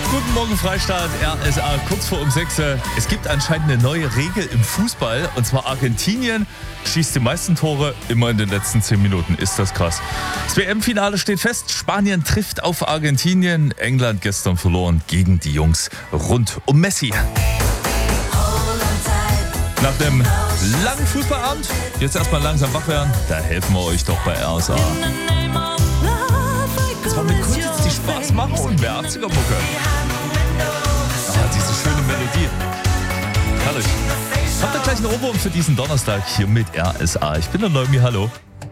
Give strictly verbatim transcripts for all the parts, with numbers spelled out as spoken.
Guten Morgen, Freistaat, R S A, kurz vor um sechs. Es gibt anscheinend eine neue Regel im Fußball, und zwar Argentinien schießt die meisten Tore immer in den letzten zehn Minuten. Ist das krass. Das W M-Finale steht fest, Spanien trifft auf Argentinien, England gestern verloren gegen die Jungs rund um Messi. Nach dem langen Fußballabend, jetzt erstmal langsam wach werden, da helfen wir euch doch bei R S A. Zwar mit Kunst, die Spaß machen und mehr achtziger-Mucke. Ah, diese schöne Melodie. Herrlich. Habt ihr gleich einen Ohrwurm für diesen Donnerstag hier mit R S A. Ich bin der Neumi, hallo.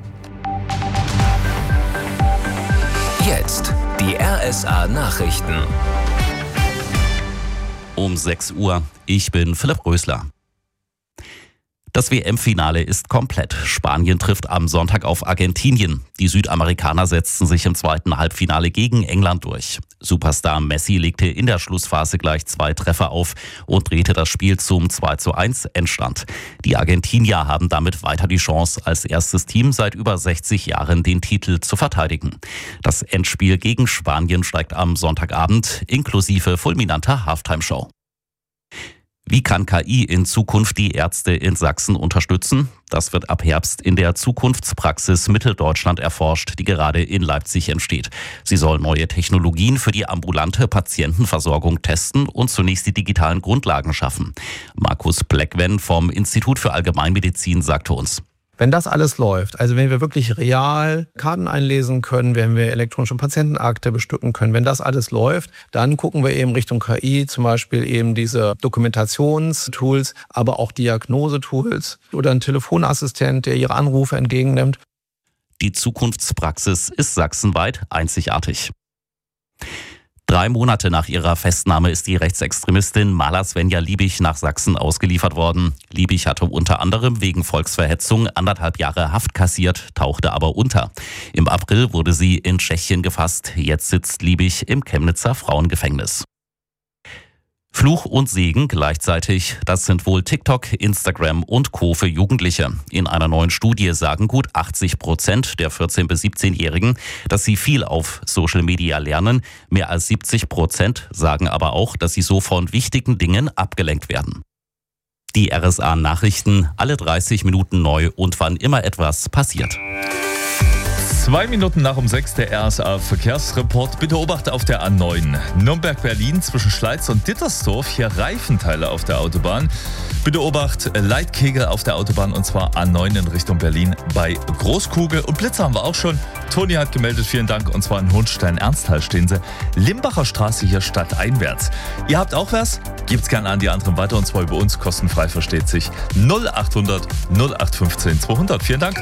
Jetzt die R S A Nachrichten. Um sechs Uhr. Ich bin Philipp Rösler. Das W M-Finale ist komplett. Spanien trifft am Sonntag auf Argentinien. Die Südamerikaner setzten sich im zweiten Halbfinale gegen England durch. Superstar Messi legte in der Schlussphase gleich zwei Treffer auf und drehte das Spiel zum zwei zu eins Endstand. Die Argentinier haben damit weiter die Chance, als erstes Team seit über sechzig Jahren den Titel zu verteidigen. Das Endspiel gegen Spanien steigt am Sonntagabend inklusive fulminanter Halftime-Show. Wie kann K I in Zukunft die Ärzte in Sachsen unterstützen? Das wird ab Herbst in der Zukunftspraxis Mitteldeutschland erforscht, die gerade in Leipzig entsteht. Sie soll neue Technologien für die ambulante Patientenversorgung testen und zunächst die digitalen Grundlagen schaffen. Markus Bleckwen vom Institut für Allgemeinmedizin sagte uns: Wenn das alles läuft, also wenn wir wirklich real Karten einlesen können, wenn wir elektronische Patientenakte bestücken können, wenn das alles läuft, dann gucken wir eben Richtung K I, zum Beispiel eben diese Dokumentationstools, aber auch Diagnosetools oder ein Telefonassistent, der Ihre Anrufe entgegennimmt. Die Zukunftspraxis ist sachsenweit einzigartig. Drei Monate nach ihrer Festnahme ist die Rechtsextremistin Mala Svenja Liebig nach Sachsen ausgeliefert worden. Liebig hatte unter anderem wegen Volksverhetzung anderthalb Jahre Haft kassiert, tauchte aber unter. Im April wurde sie in Tschechien gefasst. Jetzt sitzt Liebig im Chemnitzer Frauengefängnis. Fluch und Segen gleichzeitig, das sind wohl TikTok, Instagram und Co. für Jugendliche. In einer neuen Studie sagen gut achtzig Prozent der vierzehn- bis siebzehnjährigen, dass sie viel auf Social Media lernen. Mehr als siebzig Prozent sagen aber auch, dass sie so von wichtigen Dingen abgelenkt werden. Die R S A-Nachrichten, alle dreißig Minuten neu und wann immer etwas passiert. Zwei Minuten nach um sechs der R S A-Verkehrsreport. Bitte Obacht auf der A neun. Nürnberg-Berlin zwischen Schleiz und Dittersdorf. Hier Reifenteile auf der Autobahn. Bitte Obacht, Leitkegel auf der Autobahn, und zwar A neun in Richtung Berlin bei Großkugel. Und Blitzer haben wir auch schon. Toni hat gemeldet, vielen Dank. Und zwar in Hohenstein-Ernsthal stehen sie. Limbacher Straße hier stadteinwärts. Ihr habt auch was? Gebt's gerne an die anderen weiter, und zwar über uns, kostenfrei, versteht sich. null achthundert null acht fünfzehn zweihundert. Vielen Dank.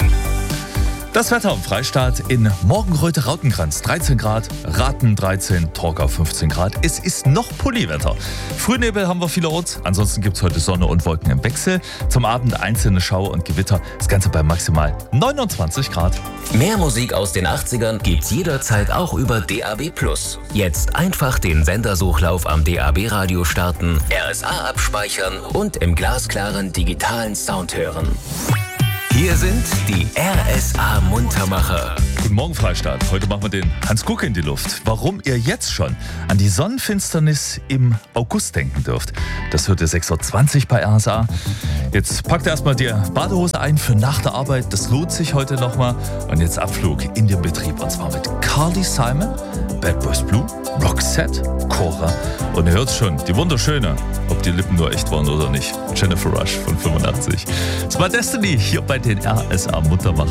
Das Wetter im Freistaat in Morgenröte-Rautenkranz dreizehn Grad, Raten dreizehn, Torgau fünfzehn Grad. Es ist noch Pulliwetter. Frühnebel haben wir vielerorts, ansonsten gibt es heute Sonne und Wolken im Wechsel. Zum Abend einzelne Schauer und Gewitter, das Ganze bei maximal neunundzwanzig Grad. Mehr Musik aus den achtzigern gibt's jederzeit auch über D A B plus. Jetzt einfach den Sendersuchlauf am D A B-Radio starten, R S A abspeichern und im glasklaren digitalen Sound hören. Hier sind die R S A-Muntermacher. Guten Morgen, Freistaat. Heute machen wir den Hans Kuck in die Luft. Warum ihr jetzt schon an die Sonnenfinsternis im August denken dürft, das hört ihr sechs Uhr zwanzig bei R S A. Jetzt packt ihr erstmal die Badehose ein für nach der Arbeit. Das lohnt sich heute nochmal. Und jetzt Abflug in den Betrieb. Und zwar mit Carly Simon, Bad Boys Blue, Roxette, Cora. Und ihr hört schon, die wunderschöne, ob die Lippen nur echt waren oder nicht, Jennifer Rush von fünfundachtzig. Das war Destiny hier bei den R S A Muntermacher.